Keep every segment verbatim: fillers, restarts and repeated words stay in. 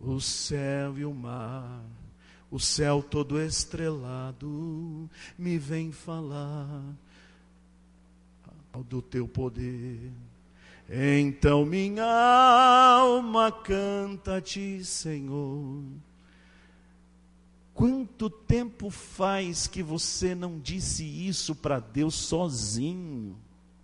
o céu e o mar, o céu todo estrelado, me vem falar do teu poder. Então minha alma canta-te, Senhor. Quanto tempo faz que você não disse isso para Deus sozinho?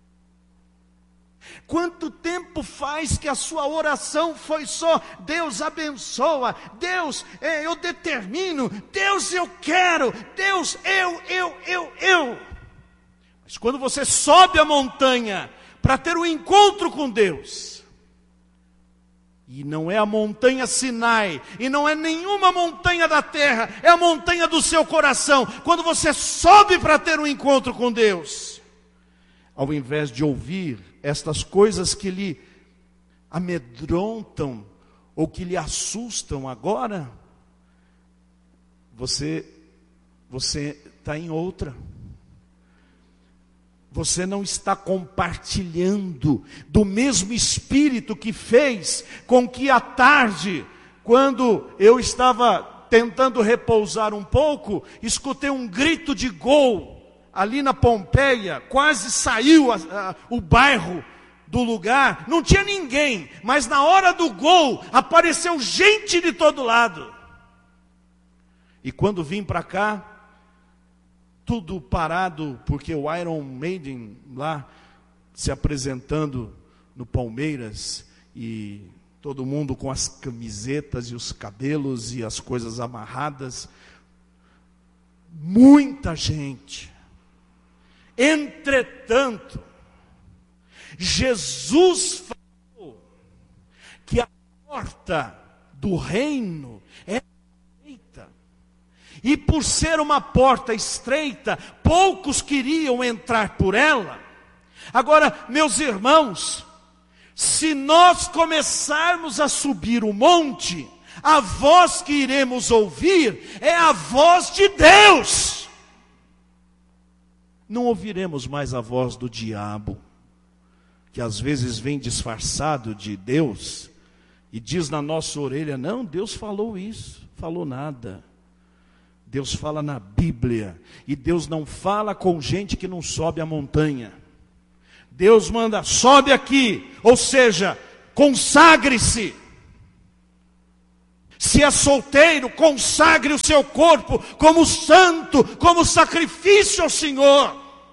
Quanto tempo faz que a sua oração foi só: Deus abençoa, Deus é, eu determino, Deus eu quero, Deus eu, eu, eu, eu. Mas quando você sobe a montanha para ter um encontro com Deus, e não é a montanha Sinai, e não é nenhuma montanha da terra, é a montanha do seu coração. Quando você sobe para ter um encontro com Deus, ao invés de ouvir estas coisas que lhe amedrontam ou que lhe assustam agora, você você está em outra. Você não está compartilhando do mesmo Espírito que fez com que à tarde, quando eu estava tentando repousar um pouco, escutei um grito de gol ali na Pompeia, quase saiu a, a, o bairro do lugar, não tinha ninguém, mas na hora do gol, apareceu gente de todo lado. E quando vim para cá, tudo parado, porque o Iron Maiden lá, se apresentando no Palmeiras, e todo mundo com as camisetas e os cabelos e as coisas amarradas, muita gente. Entretanto, Jesus falou que a porta do reino é estreita. E por ser uma porta estreita, poucos queriam entrar por ela. Agora, meus irmãos, se nós começarmos a subir o monte, a voz que iremos ouvir é a voz de Deus. Não ouviremos mais a voz do diabo, que às vezes vem disfarçado de Deus e diz na nossa orelha: não, Deus falou isso, falou nada. Deus fala na Bíblia, e Deus não fala com gente que não sobe a montanha. Deus manda: sobe aqui, ou seja, consagre-se. Se é solteiro, consagre o seu corpo como santo, como sacrifício ao Senhor.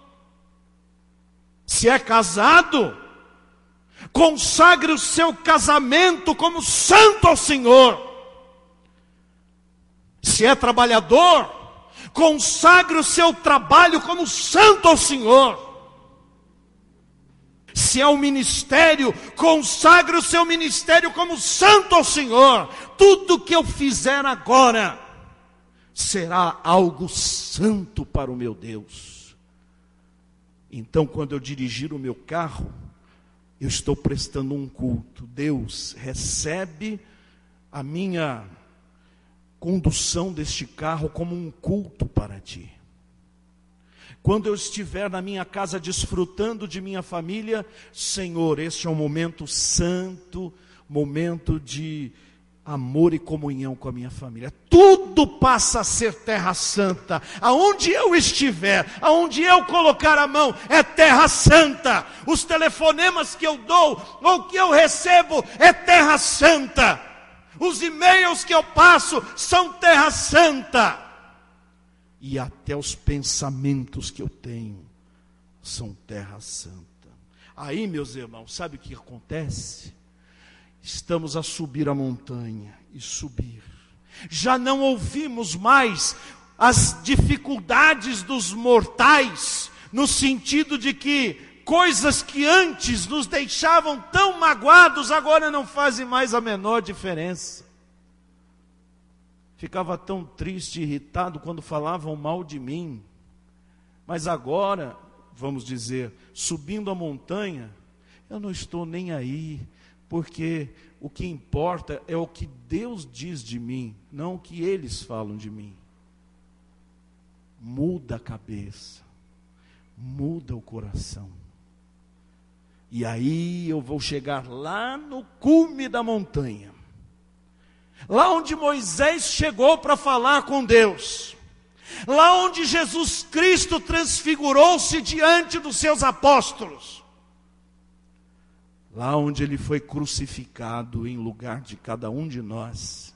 Se é casado, consagre o seu casamento como santo ao Senhor. Se é trabalhador, consagre o seu trabalho como santo ao Senhor. Se é um ministério, consagre o seu ministério como santo ao Senhor. Tudo que eu fizer agora será algo santo para o meu Deus. Então, quando eu dirigir o meu carro, eu estou prestando um culto. Deus, recebe a minha condução deste carro como um culto para ti. Quando eu estiver na minha casa desfrutando de minha família, Senhor, este é um momento santo, momento de amor e comunhão com a minha família. Tudo passa a ser terra santa. Aonde eu estiver, aonde eu colocar a mão, é terra santa. Os telefonemas que eu dou, ou que eu recebo, é terra santa. Os e-mails que eu passo, são terra santa. E até os pensamentos que eu tenho são terra santa. Aí, meus irmãos, sabe o que acontece? Estamos a subir a montanha e subir. Já não ouvimos mais as dificuldades dos mortais, no sentido de que coisas que antes nos deixavam tão magoados, agora não fazem mais a menor diferença. Ficava tão triste e irritado quando falavam mal de mim. Mas agora, vamos dizer, subindo a montanha, eu não estou nem aí, porque o que importa é o que Deus diz de mim, não o que eles falam de mim. Muda a cabeça, muda o coração. E aí eu vou chegar lá no cume da montanha. lá onde Moisés chegou para falar com Deus, lá onde Jesus Cristo transfigurou-se diante dos seus apóstolos, lá onde ele foi crucificado em lugar de cada um de nós,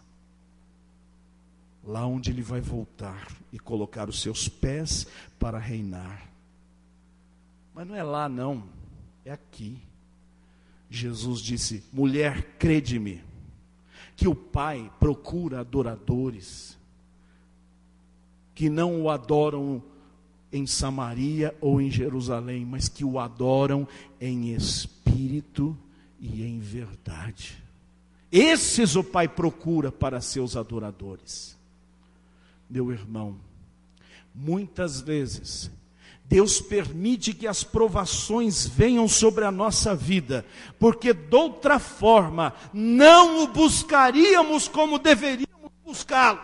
lá onde ele vai voltar e colocar os seus pés para reinar. Mas não é lá não, é aqui. Jesus disse: mulher, crede-me, que o Pai procura adoradores, que não o adoram em Samaria ou em Jerusalém, mas que o adoram em espírito e em verdade. Esses o Pai procura para seus adoradores. Meu irmão, muitas vezes Deus permite que as provações venham sobre a nossa vida, porque de outra forma não o buscaríamos como deveríamos buscá-lo,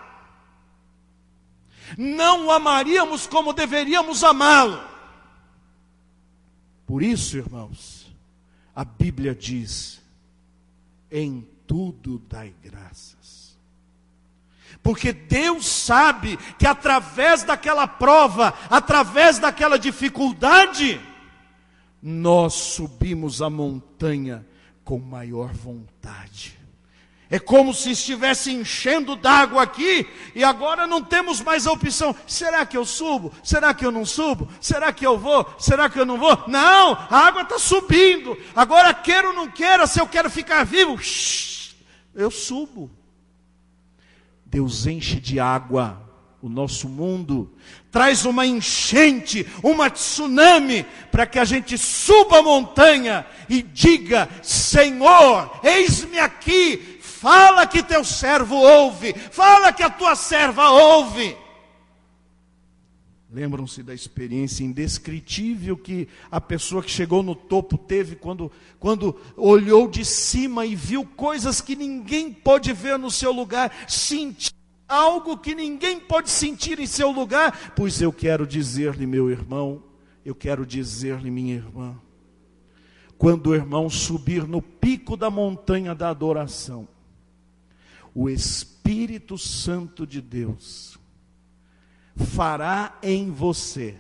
não o amaríamos como deveríamos amá-lo. Por isso, irmãos, a Bíblia diz: em tudo dai graças. Porque Deus sabe que através daquela prova, através daquela dificuldade, nós subimos a montanha com maior vontade. É como se estivesse enchendo d'água aqui, e agora não temos mais a opção: será que eu subo? Será que eu não subo? Será que eu vou? Será que eu não vou? Não, a água está subindo. Agora, queira ou não queira, se eu quero ficar vivo, eu subo. Deus enche de água o nosso mundo, traz uma enchente, uma tsunami, para que a gente suba a montanha e diga: Senhor, eis-me aqui, fala que teu servo ouve, fala que a tua serva ouve. Lembram-se da experiência indescritível que a pessoa que chegou no topo teve quando, quando olhou de cima e viu coisas que ninguém pode ver no seu lugar, sentiu algo que ninguém pode sentir em seu lugar? Pois eu quero dizer-lhe, meu irmão, eu quero dizer-lhe, minha irmã, quando o irmão subir no pico da montanha da adoração, o Espírito Santo de Deus fará em você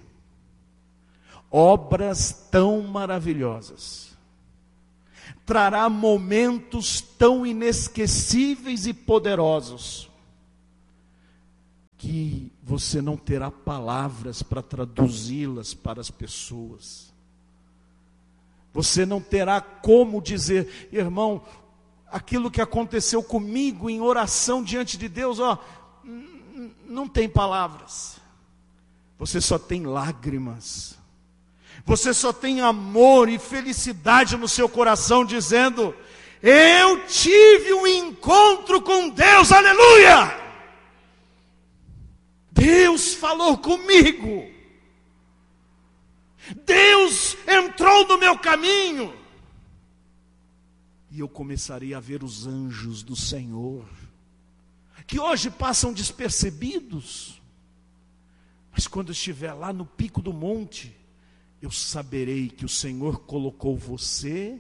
obras tão maravilhosas, trará momentos tão inesquecíveis e poderosos, que você não terá palavras para traduzi-las para as pessoas. Você não terá como dizer: irmão, aquilo que aconteceu comigo em oração diante de Deus, ó, não tem palavras. Você só tem lágrimas. Você só tem amor e felicidade no seu coração, dizendo: eu tive um encontro com Deus, aleluia! Deus falou comigo. Deus entrou no meu caminho. E eu começarei a ver os anjos do Senhor, que hoje passam despercebidos, mas quando estiver lá no pico do monte, eu saberei que o Senhor colocou você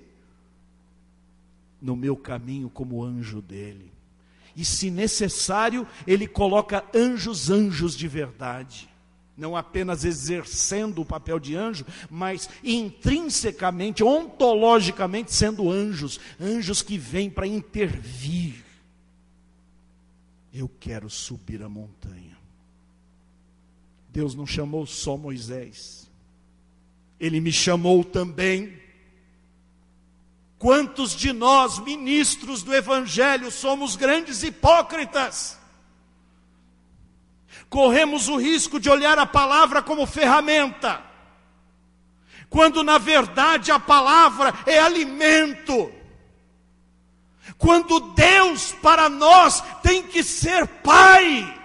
no meu caminho como anjo dele. E se necessário, ele coloca anjos, anjos de verdade. Não apenas exercendo o papel de anjo, mas intrinsecamente, ontologicamente sendo anjos. Anjos que vêm para intervir. Eu quero subir a montanha. Deus não chamou só Moisés. Ele me chamou também. Quantos de nós, ministros do Evangelho, somos grandes hipócritas? Corremos o risco de olhar a palavra como ferramenta, quando na verdade a palavra é alimento. Quando Deus para nós tem que ser Pai,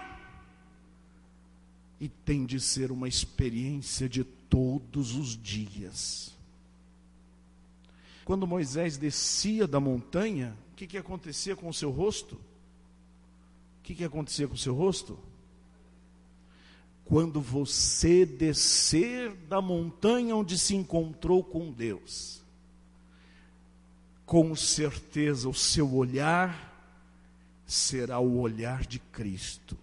e tem de ser uma experiência de todos os dias. Quando Moisés descia da montanha, o que, que acontecia com o seu rosto? O que, que acontecia com o seu rosto? Quando você descer da montanha onde se encontrou com Deus, com certeza o seu olhar será o olhar de Cristo.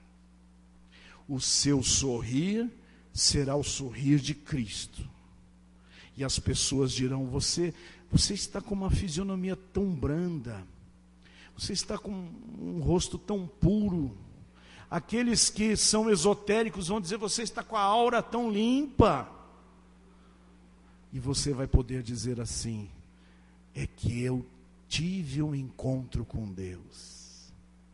O seu sorrir será o sorrir de Cristo. E as pessoas dirão: você, você está com uma fisionomia tão branda, você está com um rosto tão puro. Aqueles que são esotéricos vão dizer: você está com a aura tão limpa. E você vai poder dizer assim: é que eu tive um encontro com Deus.